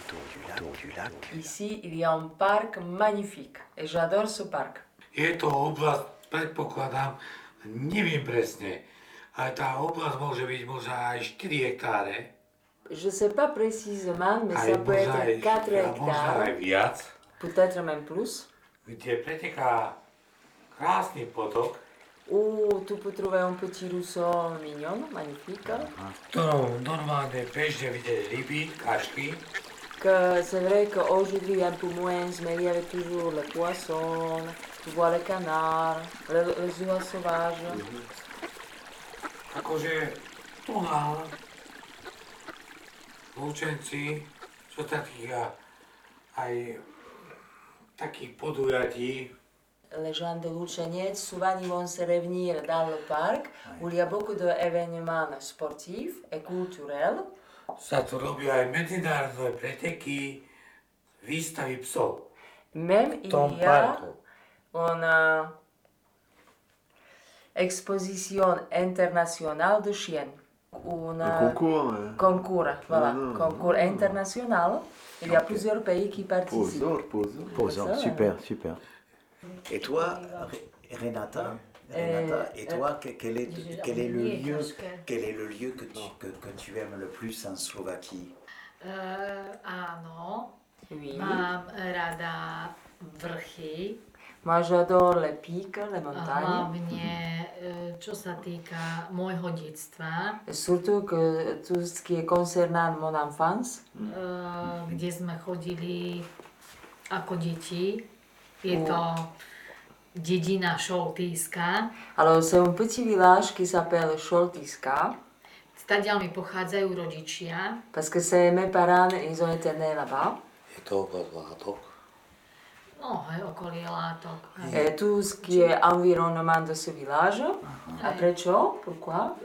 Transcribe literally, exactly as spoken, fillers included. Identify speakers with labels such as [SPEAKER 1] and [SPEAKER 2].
[SPEAKER 1] autour du lac.
[SPEAKER 2] Ici, il y a un parc magnifique et j'adore ce parc.
[SPEAKER 3] Je to oblasť, predpokladám, neviem presne, ale tá oblasť môže byť možno aj štyri hektáre.
[SPEAKER 2] Je sais pas précisément, mais
[SPEAKER 3] Aj
[SPEAKER 2] ça peut
[SPEAKER 3] možno aj,
[SPEAKER 2] être quatre
[SPEAKER 3] možno aj
[SPEAKER 2] hectares,
[SPEAKER 3] viac,
[SPEAKER 2] peut-être même plus.
[SPEAKER 3] kde preteká krásny potok,
[SPEAKER 2] Où tu peux trouver un petit ruisseau mignon, magnifique.
[SPEAKER 3] v ktorom normálne bežne vidieť ryby, kašky.
[SPEAKER 2] Que c'est vrai qu'aujourd'hui, un peu moins, mais il y avait toujours les poissons, tu vois les canards, les, les oies sauvages.
[SPEAKER 3] Akože tu na Lučenci, čo sa týka aj takých podujatí,
[SPEAKER 2] Les gens de Lučenec, souvent ils vont se réunir dans le parc où il y a beaucoup d'événements sportifs et culturels.
[SPEAKER 3] sa tu robia aj medzinárodné preteky, výstavy psov.
[SPEAKER 2] Même il
[SPEAKER 1] Ton
[SPEAKER 2] y a
[SPEAKER 1] parc.
[SPEAKER 2] une euh, exposition internationale de chiens. Un
[SPEAKER 4] Un concours. euh,
[SPEAKER 2] concours, voilà,
[SPEAKER 4] non.
[SPEAKER 2] concours international. Il y a
[SPEAKER 1] Ok.
[SPEAKER 2] plusieurs pays qui participent.
[SPEAKER 4] Poseur, poseur.
[SPEAKER 1] Posant,
[SPEAKER 2] Ça,
[SPEAKER 1] super, super. Et toi, Re- Renata, Renata,
[SPEAKER 2] Euh,
[SPEAKER 1] et toi, que- quel est, quel est le lieu,
[SPEAKER 5] troška.
[SPEAKER 1] quel est le lieu que tu, que, que tu aimes le plus en Slovaquie?
[SPEAKER 5] Uh, áno,
[SPEAKER 2] Oui.
[SPEAKER 5] mám rada vrchy,
[SPEAKER 2] Moi j'adore les pics, les
[SPEAKER 5] a
[SPEAKER 2] montagnes.
[SPEAKER 5] hlavne uh, čo sa týka môjho detstva,
[SPEAKER 2] Et surtout que tout ce qui est concernant mon enfance.
[SPEAKER 5] uh, kde sme chodili ako deti. Je to dedina Šoltýska.
[SPEAKER 2] Alors c'est un petit village qui s'appelle Šoltiska,
[SPEAKER 5] Stadiaľ mi pochádzajú rodičia.
[SPEAKER 2] parce que c'est mes parents, ils ont été nés là-bas.
[SPEAKER 3] Je to oblasť Látok.
[SPEAKER 5] No, hej, okolie Látok. Hej.
[SPEAKER 2] Et tout ce qui est environnement de ce village. Après čo? Pourquoi?